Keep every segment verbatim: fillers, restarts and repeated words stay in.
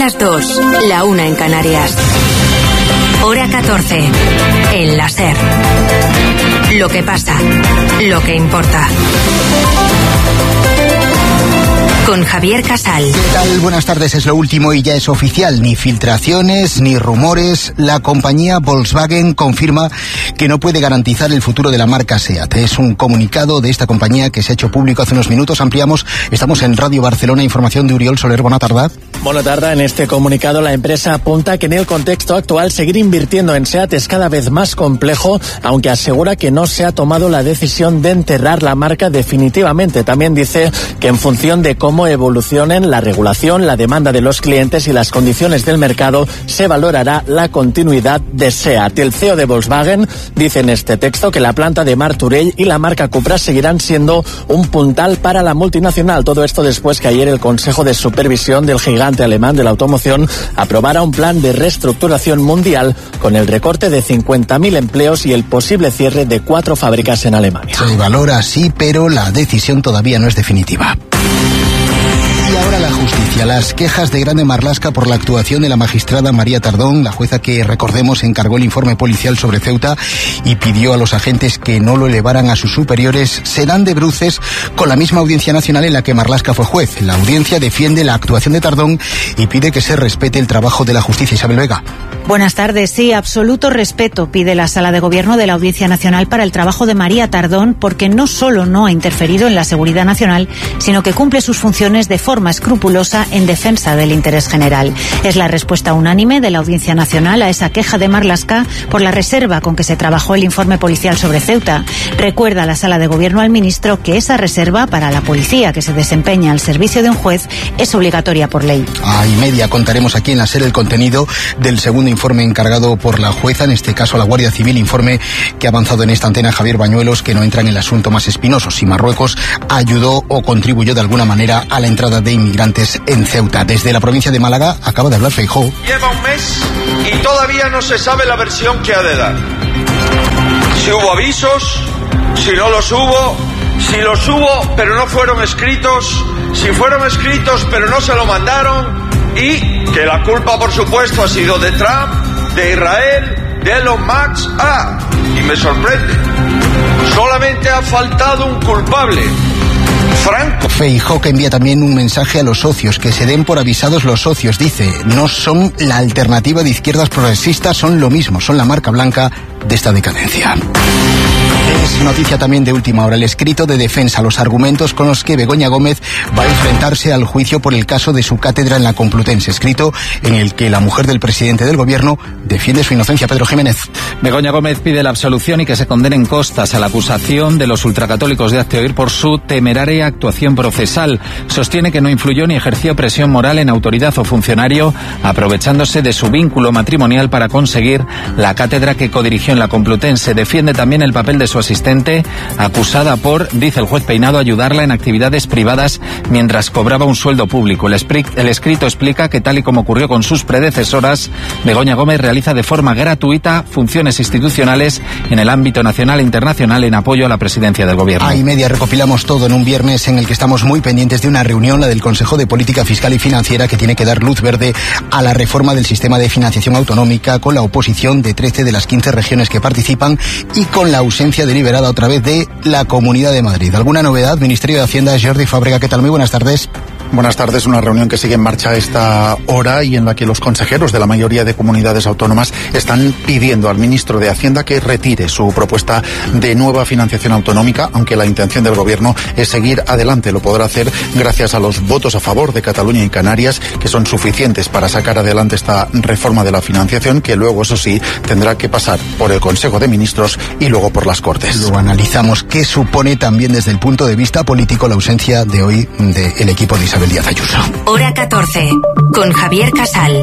las dos, la una en Canarias. Hora catorce, en la SER. Lo que pasa, lo que importa. Con Javier Casal. ¿Qué tal? Buenas tardes, es lo último y ya es oficial. Ni filtraciones, ni rumores. La compañía Volkswagen confirma que no puede garantizar el futuro de la marca SEAT. Es un comunicado de esta compañía que se ha hecho público hace unos minutos. Ampliamos, estamos en Radio Barcelona, información de Uriol Soler. Buena tarde. Buena tarde. En este comunicado la empresa apunta que en el contexto actual seguir invirtiendo en SEAT es cada vez más complejo, aunque asegura que no se ha tomado la decisión de enterrar la marca definitivamente. También dice que en función de cómo evolucionen la regulación, la demanda de los clientes y las condiciones del mercado, se valorará la continuidad de SEAT. El C E O de Volkswagen dice en este texto que la planta de Martorell y la marca Cupra seguirán siendo un puntal para la multinacional. Todo esto después que ayer el Consejo de Supervisión del gigante alemán de la automoción aprobara un plan de reestructuración mundial con el recorte de cincuenta mil empleos y el posible cierre de cuatro fábricas en Alemania. Se valora, sí, pero la decisión todavía no es definitiva. Y ahora la justicia. Las quejas de Grande Marlaska por la actuación de la magistrada María Tardón, la jueza que, recordemos, encargó el informe policial sobre Ceuta y pidió a los agentes que no lo elevaran a sus superiores, se dan de bruces con la misma Audiencia Nacional en la que Marlaska fue juez. La audiencia defiende la actuación de Tardón y pide que se respete el trabajo de la justicia. Isabel Vega. Buenas tardes. Sí, absoluto respeto pide la Sala de Gobierno de la Audiencia Nacional para el trabajo de María Tardón, porque no solo no ha interferido en la seguridad nacional, sino que cumple sus funciones de forma escrupulosa en defensa del interés general. Es la respuesta unánime de la Audiencia Nacional a esa queja de Marlaska por la reserva con que se trabajó el informe policial sobre Ceuta. Recuerda la Sala de Gobierno al ministro que esa reserva para la policía que se desempeña al servicio de un juez es obligatoria por ley. A y media contaremos aquí en la SER el contenido del segundo informe encargado por la jueza, en este caso la Guardia Civil, informe que ha avanzado en esta antena Javier Bañuelos, que no entra en el asunto más espinoso, si Marruecos ayudó o contribuyó de alguna manera a la entrada de inmigrantes en Ceuta. Desde la provincia de Málaga acaba de hablar Feijóo. Lleva un mes y todavía no se sabe la versión que ha de dar. Si hubo avisos, si no los hubo, si los hubo pero no fueron escritos, si fueron escritos pero no se lo mandaron, y que la culpa, por supuesto, ha sido de Trump, de Israel, de Elon Musk. Ah, y me sorprende, solamente ha faltado un culpable. Franco. Feijóo que envía también un mensaje a los socios, que se den por avisados los socios. Dice, no son la alternativa de izquierdas progresistas, son lo mismo, son la marca blanca de esta decadencia. Es noticia también de última hora el escrito de defensa, los argumentos con los que Begoña Gómez va a enfrentarse al juicio por el caso de su cátedra en la Complutense, escrito en el que la mujer del presidente del gobierno defiende su inocencia. Pedro Jiménez. Begoña Gómez pide la absolución y que se condenen costas a la acusación de los ultracatólicos de Hazte Oír por su temeraria actuación procesal. Sostiene que no influyó ni ejerció presión moral en autoridad o funcionario, aprovechándose de su vínculo matrimonial para conseguir la cátedra que codirigió en la Complutense. Defiende también el papel de su asistente, acusada por, dice el juez Peinado, ayudarla en actividades privadas mientras cobraba un sueldo público. El, el escrito explica que, tal y como ocurrió con sus predecesoras, Begoña Gómez realiza de forma gratuita funciones institucionales en el ámbito nacional e internacional en apoyo a la presidencia del gobierno. A y media recopilamos todo en un viernes en el que estamos muy pendientes de una reunión, la del Consejo de Política Fiscal y Financiera, que tiene que dar luz verde a la reforma del sistema de financiación autonómica, con la oposición de trece de las quince regiones que participan y con la ausencia deliberada otra vez de la Comunidad de Madrid. ¿Alguna novedad? Ministerio de Hacienda, Jordi Fábrega, ¿qué tal? Muy buenas tardes. Buenas tardes. Una reunión que sigue en marcha a esta hora y en la que los consejeros de la mayoría de comunidades autónomas están pidiendo al ministro de Hacienda que retire su propuesta de nueva financiación autonómica, aunque la intención del gobierno es seguir adelante. Lo podrá hacer gracias a los votos a favor de Cataluña y Canarias, que son suficientes para sacar adelante esta reforma de la financiación, que luego, eso sí, tendrá que pasar por el Consejo de Ministros y luego por las Cortes. Luego analizamos qué supone también desde el punto de vista político la ausencia de hoy del equipo de Isabel Díaz Ayuso. Hora catorce, con Javier Casal.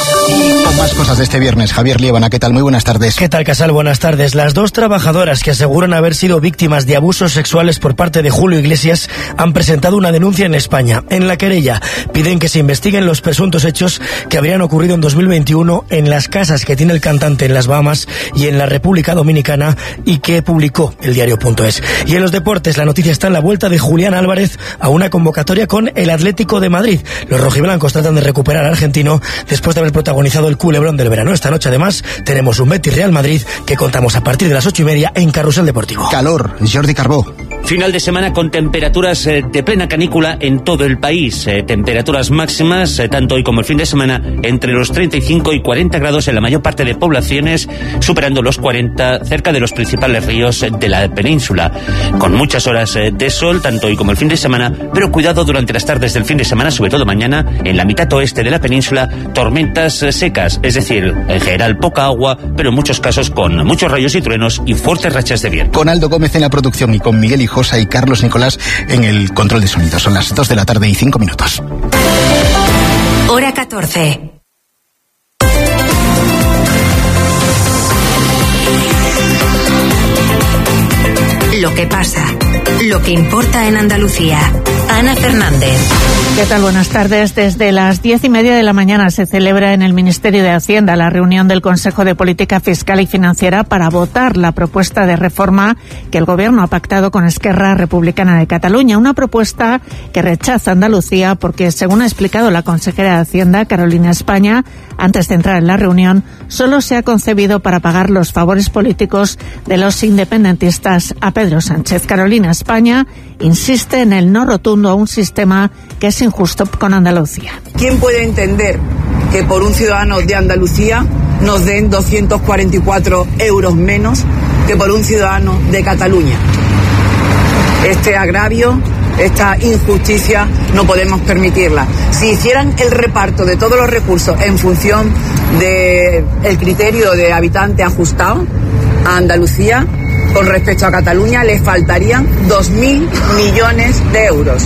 Y con más cosas de este viernes, Javier Liébana, ¿qué tal? Muy buenas tardes. ¿Qué tal, Casal? Buenas tardes. Las dos trabajadoras que aseguran haber sido víctimas de abusos sexuales por parte de Julio Iglesias han presentado una denuncia en España. En la querella piden que se investiguen los presuntos hechos que habrían ocurrido en dos mil veintiuno en las casas que tiene el cantante en las Bahamas y en la República Dominicana y que publicó el diario punto es. Y en los deportes, la noticia está en la vuelta de Julián Álvarez a una convocatoria con el Atlético Atlético de Madrid. Los rojiblancos tratan de recuperar al argentino después de haber protagonizado el culebrón del verano. Esta noche, además, tenemos un Betis Real Madrid que contamos a partir de las ocho y media en Carrusel Deportivo. Calor, Jordi Carbó. Final de semana con temperaturas eh, de plena canícula en todo el país. Eh, temperaturas máximas, eh, tanto hoy como el fin de semana, entre los treinta y cinco y cuarenta grados en la mayor parte de poblaciones, superando los cuarenta cerca de los principales ríos de la península. Con muchas horas eh, de sol, tanto hoy como el fin de semana, pero cuidado durante las tardes del fin de semana, sobre todo mañana, en la mitad oeste de la península, tormentas eh, secas, es decir, en general poca agua, pero en muchos casos con muchos rayos y truenos y fuertes rachas de viento. Con Aldo Gómez en la producción y con Miguel Hijosa y Carlos Nicolás en el control de sonido. Son las dos de la tarde y cinco minutos. Hora catorce. Lo que pasa, lo que importa en Andalucía. Ana Fernández. ¿Qué tal? Buenas tardes. Desde las diez y media de la mañana se celebra en el Ministerio de Hacienda la reunión del Consejo de Política Fiscal y Financiera para votar la propuesta de reforma que el Gobierno ha pactado con Esquerra Republicana de Cataluña. Una propuesta que rechaza Andalucía porque, según ha explicado la consejera de Hacienda, Carolina España, antes de entrar en la reunión, solo se ha concebido para pagar los favores políticos de los independentistas a Pedro Sánchez. Carolina España insiste en el no rotundo a un sistema que es injusto con Andalucía. ¿Quién puede entender que por un ciudadano de Andalucía nos den doscientos cuarenta y cuatro euros menos que por un ciudadano de Cataluña? Este agravio, esta injusticia, no podemos permitirla. Si hicieran el reparto de todos los recursos en función del criterio de habitante ajustado a Andalucía, con respecto a Cataluña, le faltarían dos mil millones de euros.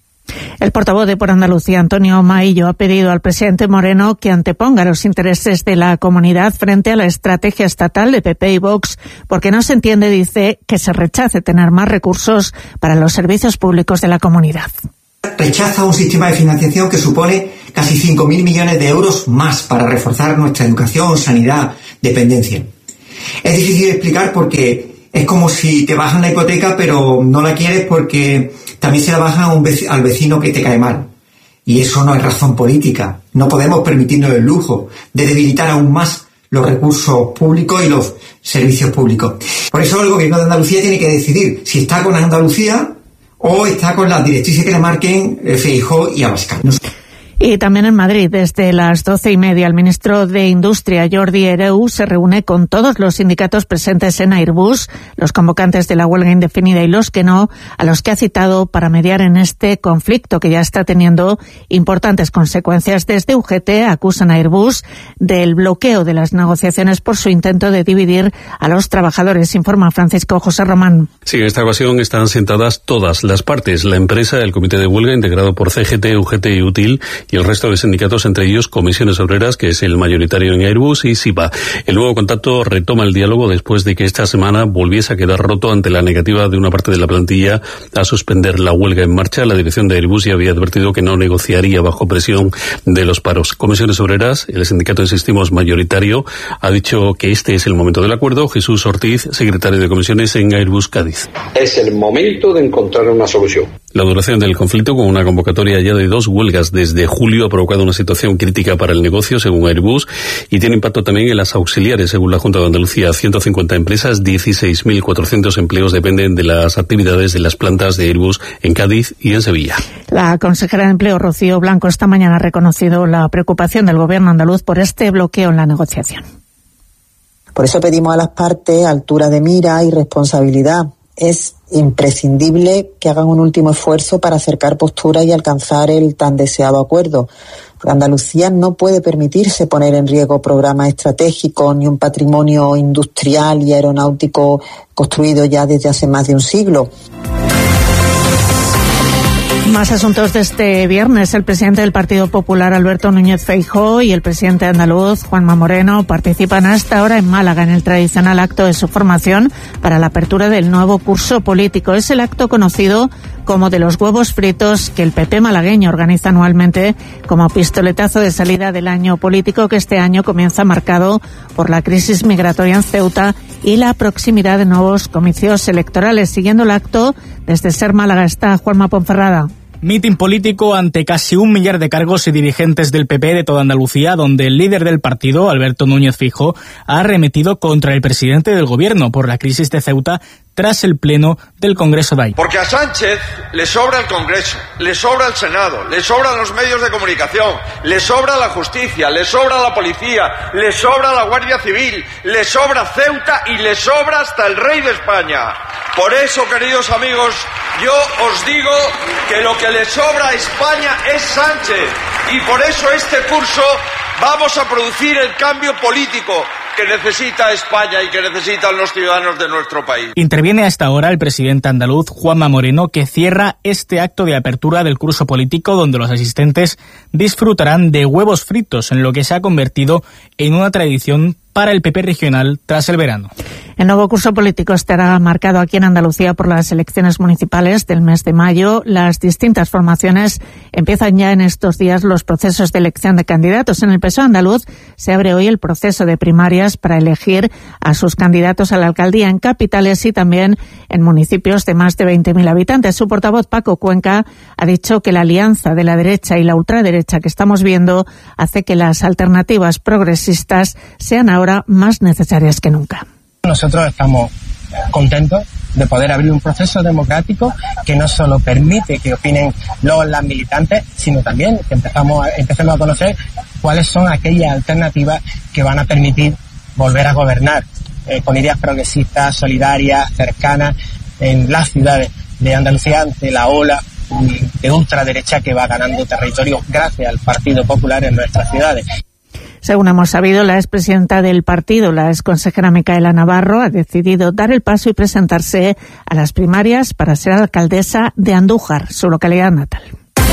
El portavoz de Por Andalucía, Antonio Maillo, ha pedido al presidente Moreno que anteponga los intereses de la comunidad frente a la estrategia estatal de P P y Vox, porque no se entiende, dice, que se rechace tener más recursos para los servicios públicos de la comunidad. Rechaza un sistema de financiación que supone casi cinco mil millones de euros más para reforzar nuestra educación, sanidad, dependencia. Es difícil de explicar porque es como si te bajan la hipoteca pero no la quieres porque también se la bajan a un vec- al vecino que te cae mal. Y eso no es razón política. No podemos permitirnos el lujo de debilitar aún más los recursos públicos y los servicios públicos. Por eso el Gobierno de Andalucía tiene que decidir si está con Andalucía o está con las directrices que le marquen Feijóo y Abascal. No. Y también en Madrid, desde las doce y media, el ministro de Industria, Jordi Hereu, se reúne con todos los sindicatos presentes en Airbus, los convocantes de la huelga indefinida y los que no, a los que ha citado para mediar en este conflicto que ya está teniendo importantes consecuencias. Desde U G T acusan a Airbus del bloqueo de las negociaciones por su intento de dividir a los trabajadores, informa Francisco José Román. Sí, en esta ocasión están sentadas todas las partes, la empresa, el comité de huelga integrado por C G T, U G T y UTIL, y el resto de sindicatos, entre ellos Comisiones Obreras, que es el mayoritario en Airbus, y SIPA. El nuevo contacto retoma el diálogo después de que esta semana volviese a quedar roto ante la negativa de una parte de la plantilla a suspender la huelga en marcha. La dirección de Airbus ya había advertido que no negociaría bajo presión de los paros. Comisiones Obreras, el sindicato, insistimos, mayoritario, ha dicho que este es el momento del acuerdo. Jesús Ortiz, secretario de Comisiones en Airbus Cádiz. Es el momento de encontrar una solución. La duración del conflicto, con una convocatoria ya de dos huelgas desde julio, ha provocado una situación crítica para el negocio, según Airbus, y tiene impacto también en las auxiliares, según la Junta de Andalucía. ciento cincuenta empresas, dieciséis mil cuatrocientos empleos dependen de las actividades de las plantas de Airbus en Cádiz y en Sevilla. La consejera de Empleo, Rocío Blanco, esta mañana ha reconocido la preocupación del Gobierno andaluz por este bloqueo en la negociación. Por eso pedimos a las partes altura de mira y responsabilidad. Es imprescindible que hagan un último esfuerzo para acercar posturas y alcanzar el tan deseado acuerdo. Porque Andalucía no puede permitirse poner en riesgo programas estratégicos ni un patrimonio industrial y aeronáutico construido ya desde hace más de un siglo. Más asuntos de este viernes. El presidente del Partido Popular, Alberto Núñez Feijóo, y el presidente andaluz, Juanma Moreno, participan hasta ahora en Málaga en el tradicional acto de su formación para la apertura del nuevo curso político. Es el acto conocido como de los huevos fritos que el P P malagueño organiza anualmente como pistoletazo de salida del año político, que este año comienza marcado por la crisis migratoria en Ceuta y la proximidad de nuevos comicios electorales. Siguiendo el acto, desde Ser Málaga está Juanma Ponferrada. Mitin político ante casi un millar de cargos y dirigentes del P P de toda Andalucía, donde el líder del partido, Alberto Núñez Feijóo, ha arremetido contra el presidente del gobierno por la crisis de Ceuta tras el pleno del Congreso de ahí. Porque a Sánchez le sobra el Congreso, le sobra el Senado, le sobran los medios de comunicación, le sobra la justicia, le sobra la policía, le sobra la Guardia Civil, le sobra Ceuta y le sobra hasta el rey de España. Por eso, queridos amigos, yo os digo que lo que le sobra a España es Sánchez. Y por eso este curso vamos a producir el cambio político que necesita España y que necesitan los ciudadanos de nuestro país. Interviene a esta hora el presidente andaluz, Juanma Moreno, que cierra este acto de apertura del curso político, donde los asistentes disfrutarán de huevos fritos, en lo que se ha convertido en una tradición para el P P regional tras el verano. El nuevo curso político estará marcado aquí en Andalucía por las elecciones municipales del mes de mayo. Las distintas formaciones empiezan ya en estos días los procesos de elección de candidatos. En el P S O E andaluz se abre hoy el proceso de primarias para elegir a sus candidatos a la alcaldía en capitales y también en municipios de más de veinte mil habitantes. Su portavoz, Paco Cuenca, ha dicho que la alianza de la derecha y la ultraderecha que estamos viendo hace que las alternativas progresistas sean ahora más necesarias que nunca. Nosotros estamos contentos de poder abrir un proceso democrático que no solo permite que opinen los las militantes, sino también que empezamos a, empecemos a conocer cuáles son aquellas alternativas que van a permitir volver a gobernar eh, con ideas progresistas, solidarias, cercanas en las ciudades de Andalucía ante la ola de ultraderecha que va ganando territorio gracias al Partido Popular en nuestras ciudades. Según hemos sabido, la expresidenta del partido, la exconsejera Micaela Navarro, ha decidido dar el paso y presentarse a las primarias para ser alcaldesa de Andújar, su localidad natal.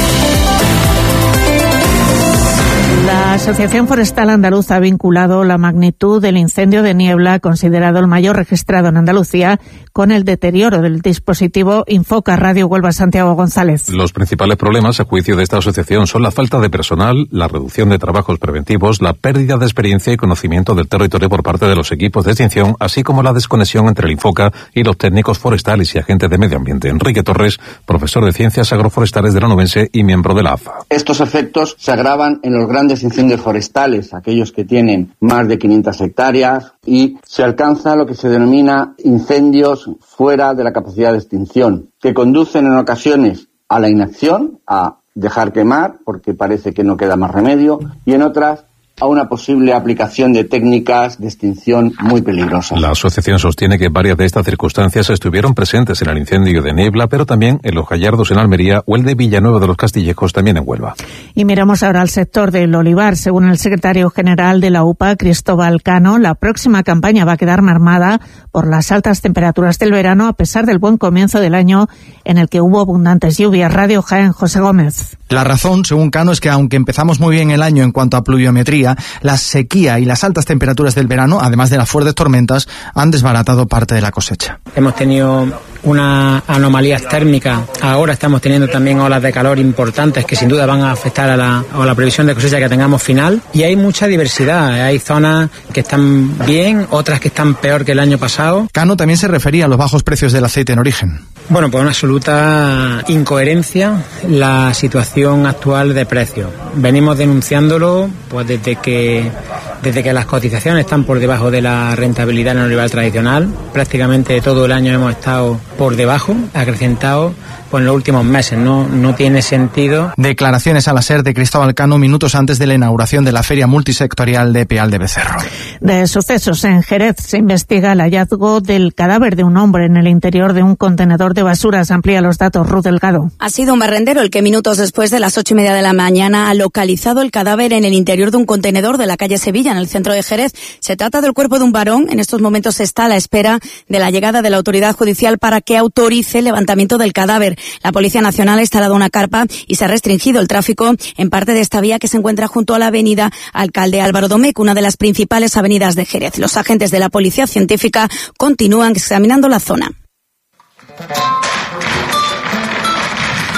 La Asociación Forestal Andaluza ha vinculado la magnitud del incendio de niebla, considerado el mayor registrado en Andalucía, con el deterioro del dispositivo Infoca. Radio Huelva, Santiago González. Los principales problemas, a juicio de esta asociación, son la falta de personal, la reducción de trabajos preventivos, la pérdida de experiencia y conocimiento del territorio por parte de los equipos de extinción, así como la desconexión entre el Infoca y los técnicos forestales y agentes de medio ambiente. Enrique Torres, profesor de Ciencias Agroforestales de la Onubense y miembro de la A F A. Estos efectos se agravan en los grandes incendios forestales, aquellos que tienen más de quinientas hectáreas, y se alcanza lo que se denomina incendios fuera de la capacidad de extinción, que conducen en ocasiones a la inacción, a dejar quemar porque parece que no queda más remedio, y en otras a una posible aplicación de técnicas de extinción muy peligrosas. La asociación sostiene que varias de estas circunstancias estuvieron presentes en el incendio de Niebla, pero también en Los Gallardos en Almería o el de Villanueva de los Castillejos también en Huelva. Y miramos ahora al sector del olivar. Según el secretario general de la U P A, Cristóbal Cano, la próxima campaña va a quedar mermada por las altas temperaturas del verano, a pesar del buen comienzo del año en el que hubo abundantes lluvias. Radio Jaén, José Gómez. La razón, según Cano, es que aunque empezamos muy bien el año en cuanto a pluviometría, la sequía y las altas temperaturas del verano, además de las fuertes tormentas, han desbaratado parte de la cosecha. Hemos tenido una anomalías térmicas, ahora estamos teniendo también olas de calor importantes que sin duda van a afectar a la, a la previsión de cosecha que tengamos final, y hay mucha diversidad, hay zonas que están bien, otras que están peor que el año pasado. Cano también se refería a los bajos precios del aceite en origen. Bueno, pues una absoluta incoherencia la situación actual de precios. Venimos denunciándolo pues desde que desde que las cotizaciones están por debajo de la rentabilidad en el olivar tradicional. Prácticamente todo el año hemos estado por debajo, acrecentado pues en los últimos meses. No, no tiene sentido. Declaraciones a la SER de Cristóbal Cano minutos antes de la inauguración de la Feria Multisectorial de Peal de Becerro. De sucesos en Jerez se investiga el hallazgo del cadáver de un hombre en el interior de un contenedor de basuras. Amplía los datos Ruth Delgado. Ha sido un barrendero el que minutos después de las ocho y media de la mañana ha localizado el cadáver en el interior de un contenedor de la calle Sevilla, en el centro de Jerez. Se trata del cuerpo de un varón. En estos momentos está a la espera de la llegada de la autoridad judicial para que autorice el levantamiento del cadáver. La Policía Nacional ha instalado una carpa y se ha restringido el tráfico en parte de esta vía que se encuentra junto a la avenida Alcalde Álvaro Domecq, una de las principales avenidas de Jerez. Los agentes de la Policía Científica continúan examinando la zona.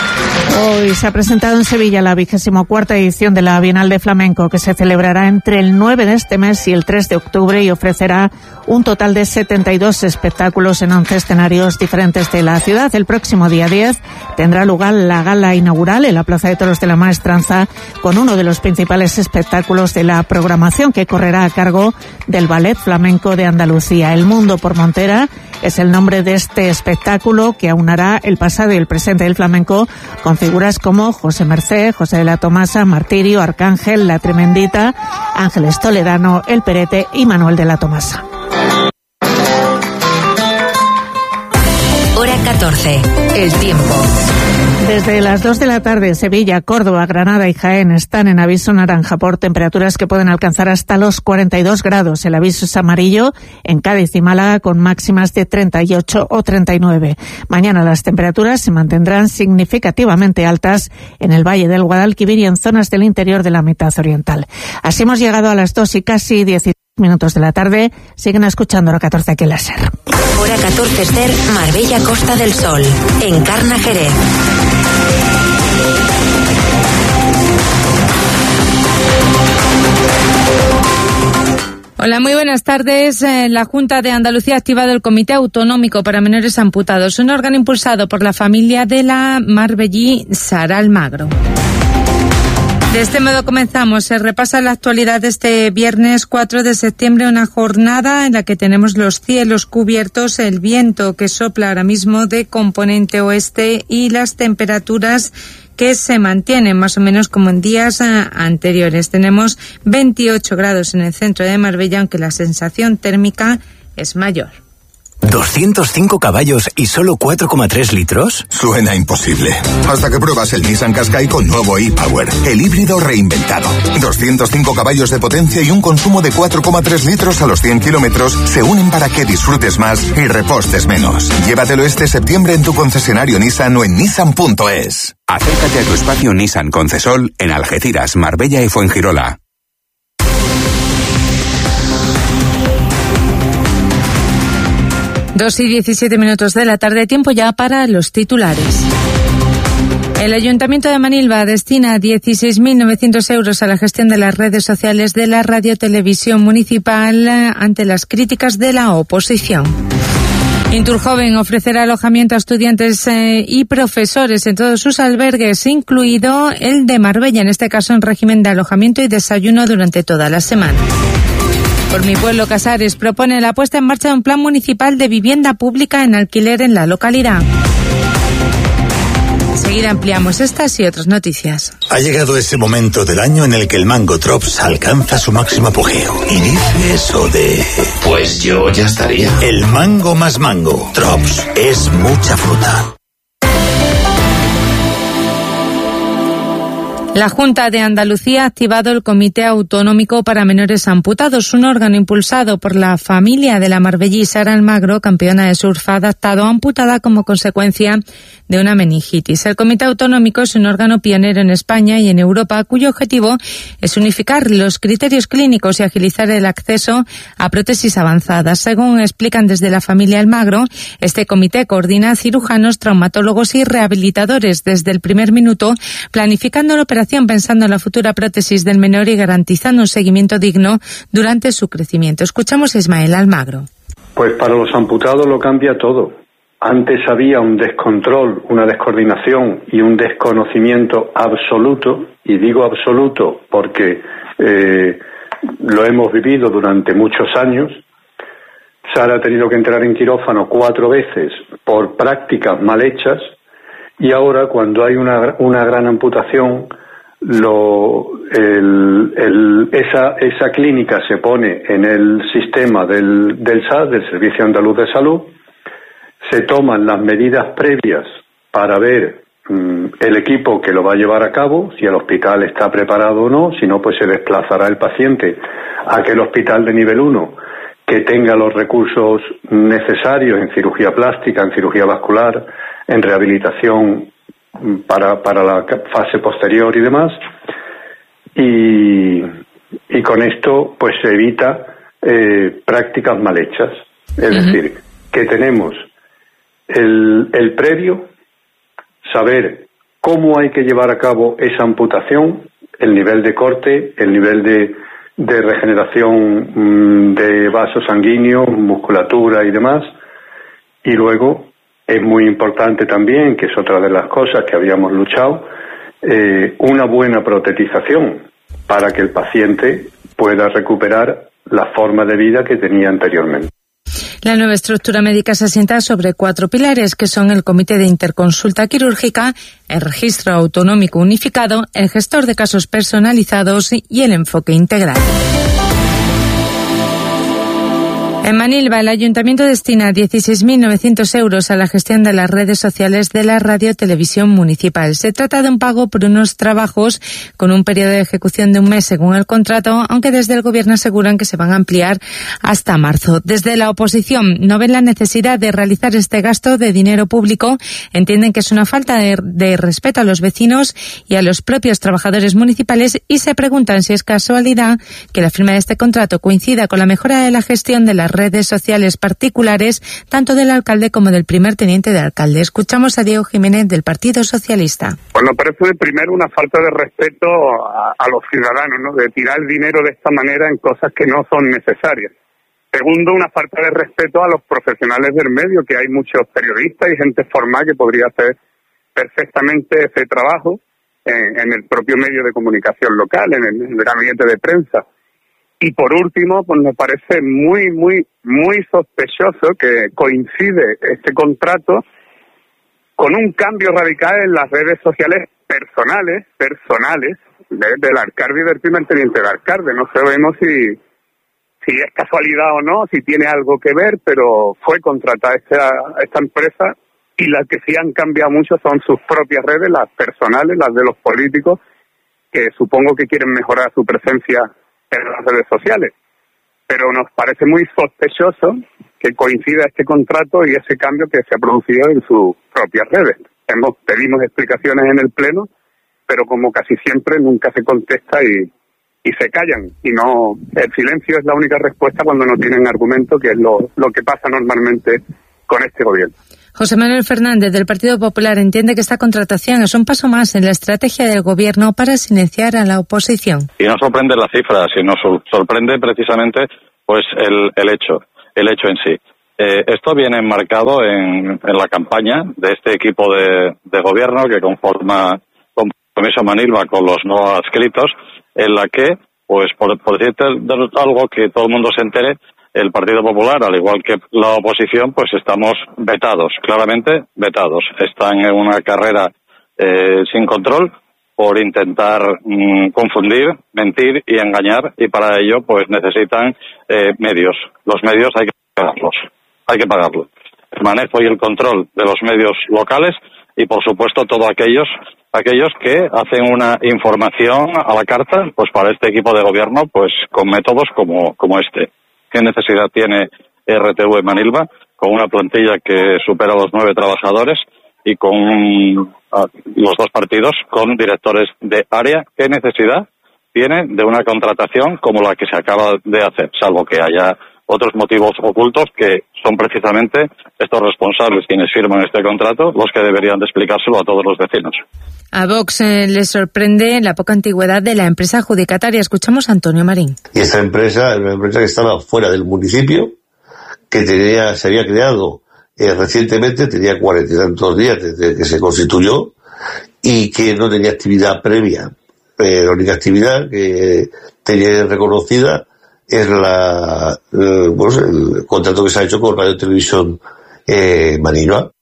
Hoy se ha presentado en Sevilla la vigésimo cuarta edición de la Bienal de Flamenco, que se celebrará entre el nueve de este mes y el tres de octubre y ofrecerá un total de setenta y dos espectáculos en once escenarios diferentes de la ciudad. El próximo día diez tendrá lugar la gala inaugural en la Plaza de Toros de la Maestranza, con uno de los principales espectáculos de la programación, que correrá a cargo del Ballet Flamenco de Andalucía. El Mundo por Montera es el nombre de este espectáculo, que aunará el pasado y el presente del flamenco con figuras como José Mercé, José de la Tomasa, Martirio, Arcángel, La Tremendita, Ángeles Toledano, El Perete y Manuel de la Tomasa. Hora catorce. El tiempo. Desde las dos de la tarde, Sevilla, Córdoba, Granada y Jaén están en aviso naranja por temperaturas que pueden alcanzar hasta los cuarenta y dos grados. El aviso es amarillo en Cádiz y Málaga, con máximas de treinta y ocho o treinta y nueve. Mañana las temperaturas se mantendrán significativamente altas en el Valle del Guadalquivir y en zonas del interior de la mitad oriental. Así hemos llegado a las dos y casi dieciséis minutos de la tarde. Siguen escuchando Hora catorce aquí en la SER. Hora catorce SER, Marbella, Costa del Sol. Encarna Jerez. Hola, muy buenas tardes. La Junta de Andalucía ha activado el Comité Autonómico para Menores Amputados, un órgano impulsado por la familia de la marbellí Sara Almagro. De este modo comenzamos. Se repasa la actualidad de este viernes cuatro de septiembre, una jornada en la que tenemos los cielos cubiertos, el viento que sopla ahora mismo de componente oeste y las temperaturas que se mantienen más o menos como en días anteriores. Tenemos veintiocho grados en el centro de Marbella, aunque la sensación térmica es mayor. ¿doscientos cinco caballos y solo cuatro coma tres litros? Suena imposible. Hasta que pruebas el Nissan Qashqai con nuevo e-Power, el híbrido reinventado. doscientos cinco caballos de potencia y un consumo de cuatro coma tres litros a los cien kilómetros se unen para que disfrutes más y repostes menos. Llévatelo este septiembre en tu concesionario Nissan o en nissan punto es. Acércate a tu espacio Nissan Concesol en Algeciras, Marbella y Fuengirola. Dos y diecisiete minutos de la tarde, tiempo ya para los titulares. El Ayuntamiento de Manilva destina dieciséis mil novecientos euros a la gestión de las redes sociales de la radiotelevisión municipal ante las críticas de la oposición. Inturjoven ofrecerá alojamiento a estudiantes eh, y profesores en todos sus albergues, incluido el de Marbella, en este caso en régimen de alojamiento y desayuno durante toda la semana. Por mi pueblo, Casares propone la puesta en marcha de un plan municipal de vivienda pública en alquiler en la localidad. Enseguida ampliamos estas y otras noticias. Ha llegado ese momento del año en el que el mango Drops alcanza su máximo apogeo. Y dice eso de... Pues yo ya estaría. El mango más mango. Drops es mucha fruta. La Junta de Andalucía ha activado el Comité Autonómico para Menores Amputados, un órgano impulsado por la familia de la marbellí Sara Almagro, campeona de surf, adaptado amputada como consecuencia de una meningitis. El Comité Autonómico es un órgano pionero en España y en Europa, cuyo objetivo es unificar los criterios clínicos y agilizar el acceso a prótesis avanzadas. Según explican desde la familia Almagro, este comité coordina cirujanos, traumatólogos y rehabilitadores desde el primer minuto, planificando la operación pensando en la futura prótesis del menor y garantizando un seguimiento digno durante su crecimiento. Escuchamos a Ismael Almagro. Pues para los amputados lo cambia todo. Antes había un descontrol, una descoordinación y un desconocimiento absoluto, y digo absoluto porque eh, lo hemos vivido durante muchos años. Sara ha tenido que entrar en quirófano cuatro veces por prácticas mal hechas, y ahora cuando hay una, una gran amputación, Lo, el, el, esa, esa clínica se pone en el sistema del, del S A S, del Servicio Andaluz de Salud, se toman las medidas previas para ver mmm, el equipo que lo va a llevar a cabo, si el hospital está preparado o no, si no, pues se desplazará el paciente a aquel hospital de nivel uno que tenga los recursos necesarios en cirugía plástica, en cirugía vascular, en rehabilitación para para la fase posterior y demás, y, y con esto pues se evita eh, prácticas mal hechas. Es uh-huh. decir, que tenemos el, el previo, saber cómo hay que llevar a cabo esa amputación, el nivel de corte, el nivel de, de regeneración mmm, de vasos sanguíneos, musculatura y demás. Y luego es muy importante también, que es otra de las cosas que habíamos luchado, eh, una buena protetización para que el paciente pueda recuperar la forma de vida que tenía anteriormente. La nueva estructura médica se asienta sobre cuatro pilares, que son el Comité de Interconsulta Quirúrgica, el Registro Autonómico Unificado, el Gestor de Casos Personalizados y el Enfoque Integral. En Manilva, el Ayuntamiento destina dieciséis mil novecientos euros a la gestión de las redes sociales de la Radio-Televisión Municipal. Se trata de un pago por unos trabajos con un periodo de ejecución de un mes según el contrato, aunque desde el Gobierno aseguran que se van a ampliar hasta marzo. Desde la oposición no ven la necesidad de realizar este gasto de dinero público. Entienden que es una falta de, de respeto a los vecinos y a los propios trabajadores municipales y se preguntan si es casualidad que la firma de este contrato coincida con la mejora de la gestión de las redes sociales particulares, tanto del alcalde como del primer teniente de alcalde. Escuchamos a Diego Jiménez del Partido Socialista. Pues nos parece primero una falta de respeto a, a los ciudadanos, ¿no? De tirar el dinero de esta manera en cosas que no son necesarias. Segundo, una falta de respeto a los profesionales del medio, que hay muchos periodistas y gente formal que podría hacer perfectamente ese trabajo en, en el propio medio de comunicación local, en el, en el gabinete de prensa. Y por último, pues me parece muy, muy, muy sospechoso que coincide este contrato con un cambio radical en las redes sociales personales, personales, de, del alcalde y del primer teniente del alcalde. No sabemos si, si es casualidad o no, si tiene algo que ver, pero fue contratada esta, esta empresa y las que sí han cambiado mucho son sus propias redes, las personales, las de los políticos, que supongo que quieren mejorar su presencia en las redes sociales, pero nos parece muy sospechoso que coincida este contrato y ese cambio que se ha producido en sus propias redes. Hemos, pedimos explicaciones en el Pleno, pero como casi siempre nunca se contesta y, y se callan. Y no, el silencio es la única respuesta cuando no tienen argumento, que es lo, lo que pasa normalmente con este gobierno. José Manuel Fernández, del Partido Popular, entiende que esta contratación es un paso más en la estrategia del Gobierno para silenciar a la oposición. Y no sorprende la cifra, sino sorprende precisamente pues el, el hecho, el hecho en sí. Eh, esto viene enmarcado en, en la campaña de este equipo de, de Gobierno que conforma Compromiso Manilva con los no adscritos, en la que, pues por, por decirte algo que todo el mundo se entere, el Partido Popular, al igual que la oposición, pues estamos vetados, claramente vetados. Están en una carrera eh, sin control por intentar mmm, confundir, mentir y engañar, y para ello pues necesitan eh, medios. Los medios hay que pagarlos, hay que pagarlos. El manejo y el control de los medios locales y, por supuesto, todos aquellos aquellos que hacen una información a la carta, pues para este equipo de gobierno, pues con métodos como, como este. ¿Qué necesidad tiene R T V Manilva con una plantilla que supera los nueve trabajadores y con uh, los dos partidos con directores de área? ¿Qué necesidad tiene de una contratación como la que se acaba de hacer? Salvo que haya otros motivos ocultos que son precisamente estos responsables quienes firman este contrato los que deberían de explicárselo a todos los vecinos. A Vox eh, le sorprende la poca antigüedad de la empresa adjudicataria. Escuchamos a Antonio Marín. Y esta empresa es una empresa que estaba fuera del municipio, que tenía, se había creado eh, recientemente, tenía cuarenta y tantos días desde que se constituyó y que no tenía actividad previa. Eh, la única actividad que tenía reconocida es la, eh, bueno, el contrato que se ha hecho con Radio Televisión eh, Manilva.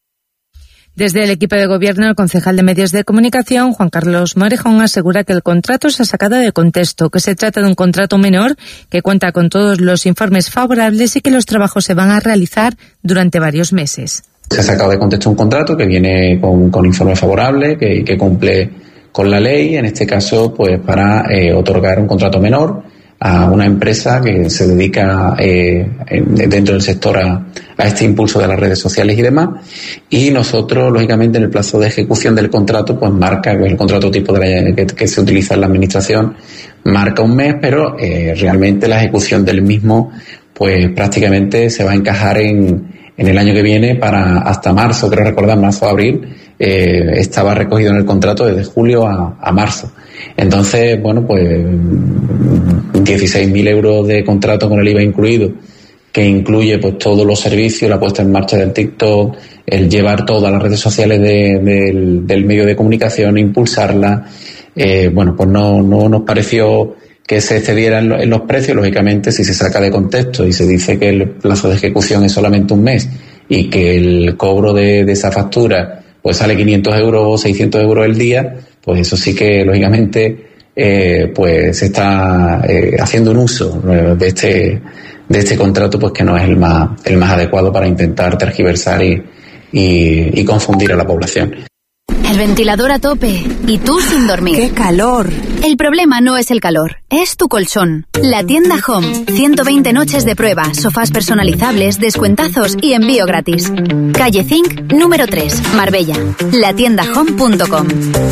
Desde el equipo de gobierno, el concejal de Medios de Comunicación, Juan Carlos Morejón, asegura que el contrato se ha sacado de contexto, que se trata de un contrato menor, que cuenta con todos los informes favorables y que los trabajos se van a realizar durante varios meses. Se ha sacado de contexto un contrato que viene con, con informes favorables, que, que cumple con la ley, en este caso, pues para eh, otorgar un contrato menor a una empresa que se dedica eh, dentro del sector a, a este impulso de las redes sociales y demás, y nosotros lógicamente en el plazo de ejecución del contrato pues marca el contrato tipo de la, que, que se utiliza en la administración marca un mes, pero eh, realmente la ejecución del mismo pues prácticamente se va a encajar en, en el año que viene para hasta marzo, creo recordar marzo o abril, eh, estaba recogido en el contrato desde julio a, a marzo. Entonces, bueno, pues dieciséis mil euros de contrato con el I V A incluido, que incluye pues todos los servicios, la puesta en marcha del TikTok, el llevar todas las redes sociales de, de, del medio de comunicación, impulsarla. Eh, bueno, pues no, no nos pareció que se excedieran en los precios. Lógicamente, si se saca de contexto y se dice que el plazo de ejecución es solamente un mes y que el cobro de, de esa factura pues sale quinientos euros o seiscientos euros el día, pues eso sí que lógicamente eh, pues se está eh, haciendo un uso de este de este contrato pues que no es el más el más adecuado para intentar tergiversar y, y, y confundir a la población. El ventilador a tope y tú sin dormir. ¡Qué calor! El problema no es el calor, es tu colchón. La tienda Home. ciento veinte noches de prueba, sofás personalizables, descuentazos y envío gratis. Calle Zinc, número tres, Marbella. la tienda home punto com.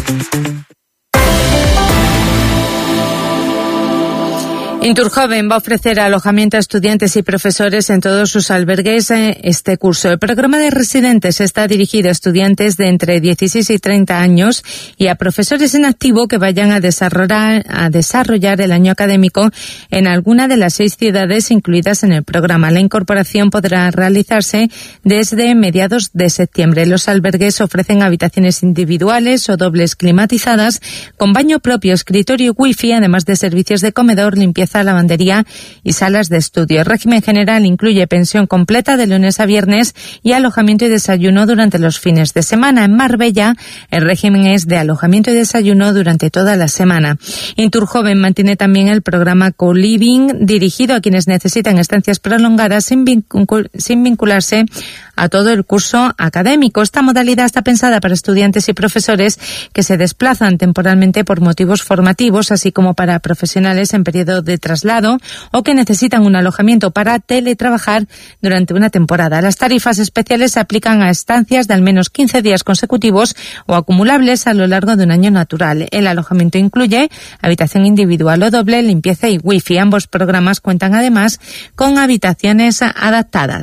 Inturjoven va a ofrecer alojamiento a estudiantes y profesores en todos sus albergues este curso. El programa de residentes está dirigido a estudiantes de entre dieciséis y treinta años y a profesores en activo que vayan a desarrollar, a desarrollar el año académico en alguna de las seis ciudades incluidas en el programa. La incorporación podrá realizarse desde mediados de septiembre. Los albergues ofrecen habitaciones individuales o dobles climatizadas con baño propio, escritorio y wifi, además de servicios de comedor, limpieza, lavandería y salas de estudio. El régimen general incluye pensión completa de lunes a viernes y alojamiento y desayuno durante los fines de semana. En Marbella, el régimen es de alojamiento y desayuno durante toda la semana. Inturjoven mantiene también el programa Co-Living, dirigido a quienes necesitan estancias prolongadas sin, vincul- sin vincularse a todo el curso académico. Esta modalidad está pensada para estudiantes y profesores que se desplazan temporalmente por motivos formativos, así como para profesionales en periodo de traslado o que necesitan un alojamiento para teletrabajar durante una temporada. Las tarifas especiales se aplican a estancias de al menos quince días consecutivos o acumulables a lo largo de un año natural. El alojamiento incluye habitación individual o doble, limpieza y wifi. Ambos programas cuentan además con habitaciones adaptadas.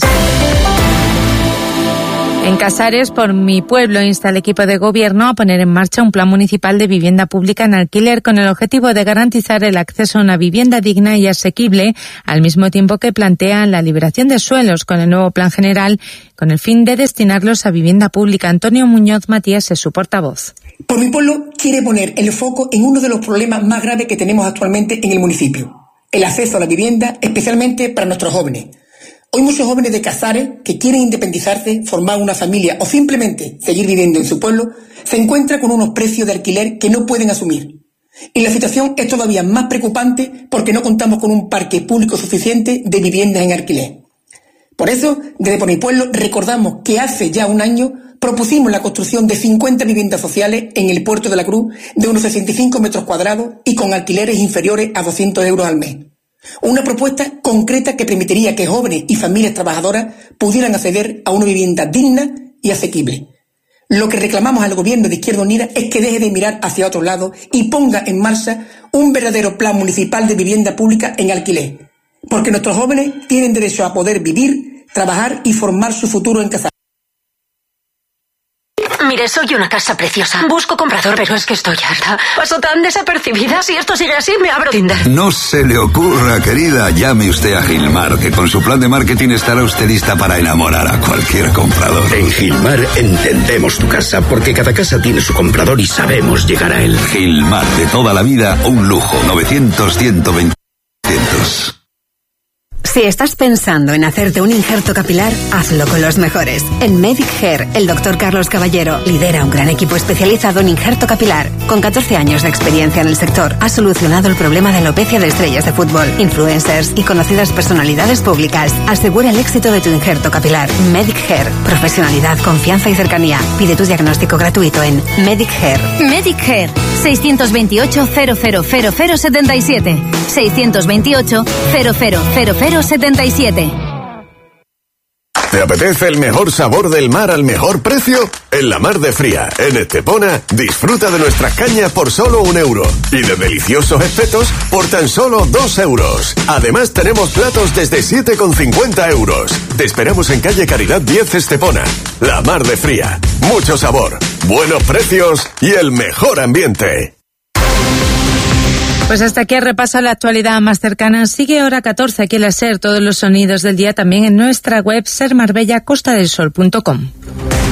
En Casares, por mi pueblo, insta el equipo de gobierno a poner en marcha un plan municipal de vivienda pública en alquiler con el objetivo de garantizar el acceso a una vivienda digna y asequible, al mismo tiempo que plantean la liberación de suelos con el nuevo plan general, con el fin de destinarlos a vivienda pública. Antonio Muñoz Matías es su portavoz. Por mi pueblo quiere poner el foco en uno de los problemas más graves que tenemos actualmente en el municipio: el acceso a la vivienda, especialmente para nuestros jóvenes. Hoy muchos jóvenes de Casares que quieren independizarse, formar una familia o simplemente seguir viviendo en su pueblo, se encuentran con unos precios de alquiler que no pueden asumir. Y la situación es todavía más preocupante porque no contamos con un parque público suficiente de viviendas en alquiler. Por eso, desde Por mi pueblo recordamos que hace ya un año propusimos la construcción de cincuenta viviendas sociales en el Puerto de la Cruz de unos sesenta y cinco metros cuadrados y con alquileres inferiores a doscientos euros al mes. Una propuesta concreta que permitiría que jóvenes y familias trabajadoras pudieran acceder a una vivienda digna y asequible. Lo que reclamamos al gobierno de Izquierda Unida es que deje de mirar hacia otro lado y ponga en marcha un verdadero plan municipal de vivienda pública en alquiler, porque nuestros jóvenes tienen derecho a poder vivir, trabajar y formar su futuro en Casares. Mire, soy una casa preciosa. Busco comprador, pero es que estoy harta. Paso tan desapercibida. Si esto sigue así, me abro Tinder. No se le ocurra, querida. Llame usted a Gilmar, que con su plan de marketing estará usted lista para enamorar a cualquier comprador. En Gilmar entendemos tu casa, porque cada casa tiene su comprador y sabemos llegar a él. Gilmar, de toda la vida, un lujo. novecientos, ciento veinte. Si estás pensando en hacerte un injerto capilar, hazlo con los mejores. En Medic Hair, el doctor Carlos Caballero lidera un gran equipo especializado en injerto capilar. Con catorce años de experiencia en el sector, ha solucionado el problema de alopecia de estrellas de fútbol, influencers y conocidas personalidades públicas. Asegura el éxito de tu injerto capilar. Medic Hair, profesionalidad, confianza y cercanía. Pide tu diagnóstico gratuito en Medic Hair. Medic Hair, seiscientos veintiocho, cero cero cero cero setenta y siete. seiscientos veintiocho, cero cero cero cero setenta y siete. ¿Te apetece el mejor sabor del mar al mejor precio? En la Mar de Fría, en Estepona, disfruta de nuestras cañas por solo un euro y de deliciosos espetos por tan solo dos euros. Además tenemos platos desde siete con cincuenta euros. Te esperamos en calle Caridad diez Estepona. La Mar de Fría, mucho sabor, buenos precios y el mejor ambiente. Pues hasta aquí el repaso a la actualidad más cercana. Sigue hora catorce aquí en la SER, todos los sonidos del día también en nuestra web ser marbella costa del sol punto com.